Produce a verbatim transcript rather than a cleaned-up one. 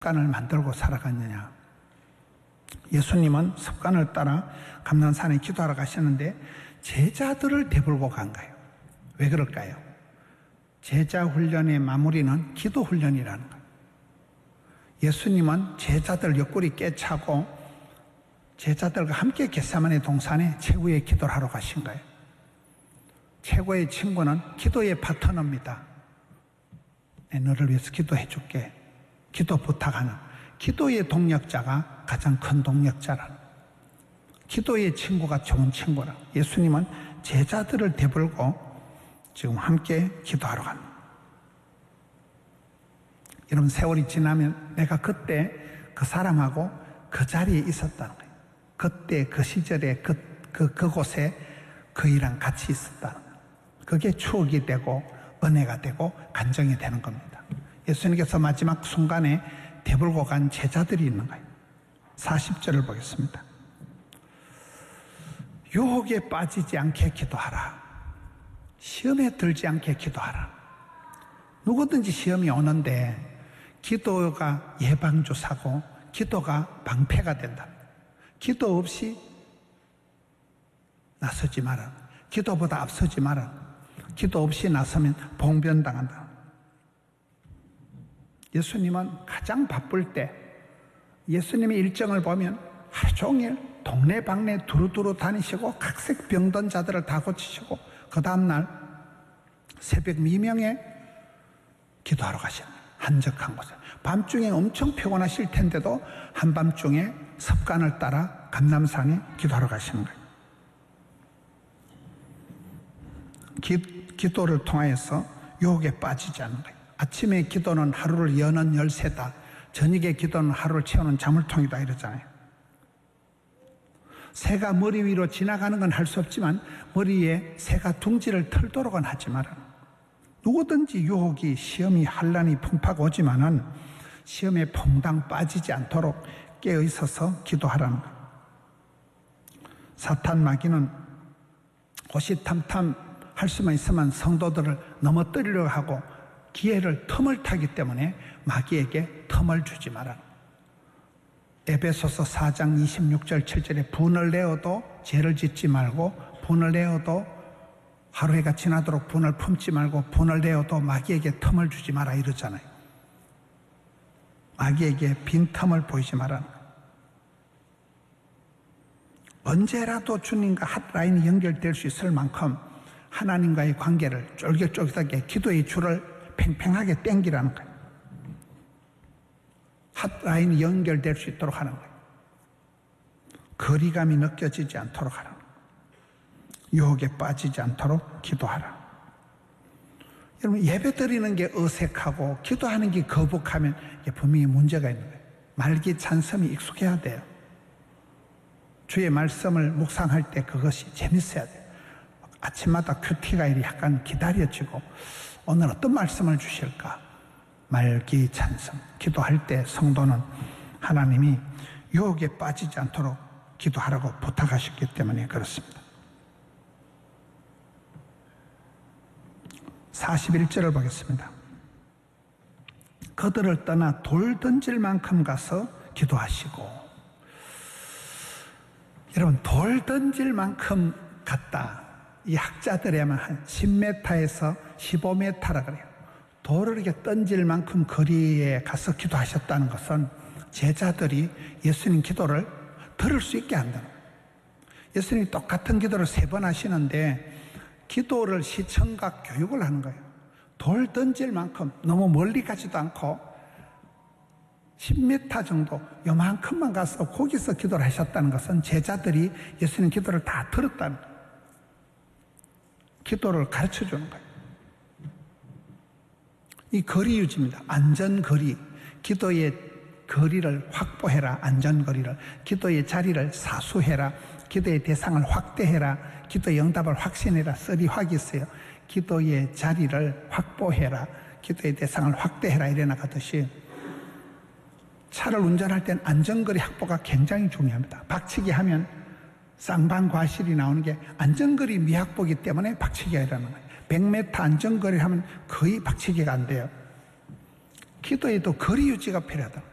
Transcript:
습관을 만들고 살아갔느냐? 예수님은 습관을 따라 감난산에 기도하러 가시는데 제자들을 대불고 간 거예요. 왜 그럴까요? 제자 훈련의 마무리는 기도 훈련이라는 거예요. 예수님은 제자들 옆구리 깨차고 제자들과 함께 겟세마네 동산에 최고의 기도를 하러 가신 거예요. 최고의 친구는 기도의 파트너입니다. 내 너를 위해서 기도해 줄게. 기도 부탁하는 기도의 동력자가 가장 큰 동력자라는, 기도의 친구가 좋은 친구라. 예수님은 제자들을 대불고 지금 함께 기도하러 갑니다. 여러분, 세월이 지나면 내가 그때 그 사람하고 그 자리에 있었다는 거예요. 그때 그 시절에 그, 그, 그곳에 그이랑 같이 있었다는 거예요. 그게 추억이 되고 은혜가 되고 간정이 되는 겁니다. 예수님께서 마지막 순간에 대불고 간 제자들이 있는 거예요. 사십 절을 보겠습니다. 유혹에 빠지지 않게 기도하라. 시험에 들지 않게 기도하라. 누구든지 시험이 오는데 기도가 예방주사고 기도가 방패가 된다. 기도 없이 나서지 마라. 기도보다 앞서지 마라. 기도 없이 나서면 봉변당한다. 예수님은 가장 바쁠 때 예수님의 일정을 보면 하루 종일 동네방네 두루두루 다니시고 각색 병든 자들을 다 고치시고 그 다음날 새벽 미명에 기도하러 가십니다. 한적한 곳에. 밤중에 엄청 피곤하실 텐데도 한밤중에 습관을 따라 감람산에 기도하러 가시는 거예요. 기, 기도를 통하여서 유혹에 빠지지 않는 거예요. 아침에 기도는 하루를 여는 열쇠다. 저녁에 기도는 하루를 채우는 자물통이다 이러잖아요. 새가 머리 위로 지나가는 건 할 수 없지만 머리에 새가 둥지를 털도록은 하지 마라. 누구든지 유혹이, 시험이, 환난이 풍파가 오지만은 시험에 퐁당 빠지지 않도록 깨어 있어서 기도하라는 거예요. 사탄 마귀는 호시탐탐 할 수만 있으면 성도들을 넘어뜨리려고 하고 기회를 틈을 타기 때문에 마귀에게 틈을 주지 마라. 에베소서 사 장 이십육 절 칠 절에 분을 내어도 죄를 짓지 말고 분을 내어도 하루해가 지나도록 분을 품지 말고 분을 내어도 마귀에게 틈을 주지 마라 이러잖아요. 마귀에게 빈 틈을 보이지 마라. 언제라도 주님과 핫라인이 연결될 수 있을 만큼 하나님과의 관계를 쫄깃쫄깃하게 기도의 줄을 팽팽하게 땡기라는 거예요. 핫라인이 연결될 수 있도록 하는 거예요. 거리감이 느껴지지 않도록 하라. 유혹에 빠지지 않도록 기도하라. 여러분, 예배 드리는 게 어색하고 기도하는 게 거북하면 분명히 문제가 있는 거예요. 말기 찬성이 익숙해야 돼요. 주의 말씀을 묵상할 때 그것이 재밌어야 돼요. 아침마다 큐티가 이리 약간 기다려지고 오늘 어떤 말씀을 주실까? 말기 찬성. 기도할 때 성도는 하나님이 유혹에 빠지지 않도록 기도하라고 부탁하셨기 때문에 그렇습니다. 사십일 절을 보겠습니다. 그들을 떠나 돌 던질 만큼 가서 기도하시고. 여러분, 돌 던질 만큼 갔다. 이 학자들에만 한 십 미터에서 십오 미터라 그래요. 돌을 이렇게 던질 만큼 거리에 가서 기도하셨다는 것은 제자들이 예수님 기도를 들을 수 있게 한다는 거예요. 예수님이 똑같은 기도를 세 번 하시는데 기도를 시청각 교육을 하는 거예요. 돌 던질 만큼 너무 멀리 가지도 않고 십 미터 정도 요만큼만 가서 거기서 기도를 하셨다는 것은 제자들이 예수님 기도를 다 들었다는 거예요. 기도를 가르쳐 주는 거예요. 이 거리 유지입니다. 안전거리. 기도의 거리를 확보해라. 안전거리를. 기도의 자리를 사수해라. 기도의 대상을 확대해라. 기도의 응답을 확신해라. 쓰리 확이 있어요. 기도의 자리를 확보해라. 기도의 대상을 확대해라. 이래 나가듯이 차를 운전할 땐 안전거리 확보가 굉장히 중요합니다. 박치기 하면 쌍방과실이 나오는 게 안전거리 미확보이기 때문에 박치기가 일어나는 거예요. 백 미터 안전거리 하면 거의 박치기가 안 돼요. 기도에도 거리 유지가 필요하다.